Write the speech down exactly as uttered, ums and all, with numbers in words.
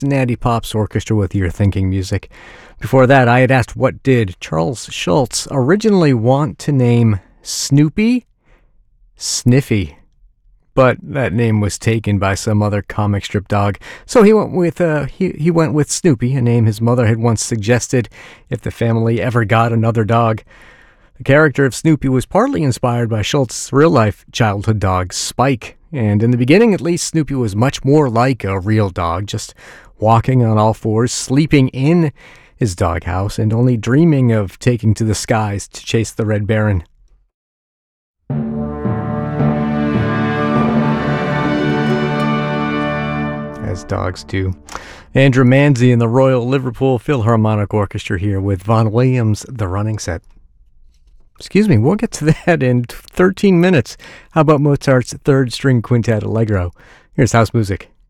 Natty Pops Orchestra with Your Thinking Music. Before that, I had asked what did Charles Schulz originally want to name Snoopy Sniffy, but that name was taken by some other comic strip dog, so he went with uh, he, he went with Snoopy, a name his mother had once suggested if the family ever got another dog. The character of Snoopy was partly inspired by Schultz's real-life childhood dog, Spike, and in the beginning, at least, Snoopy was much more like a real dog, just walking on all fours, sleeping in his doghouse, and only dreaming of taking to the skies to chase the Red Baron. As dogs do. Andrew Manzi and the Royal Liverpool Philharmonic Orchestra here with Vaughan Williams' The Running Set. Excuse me, we'll get to that in thirteen minutes. How about Mozart's Third String Quintet Allegro? Here's house music.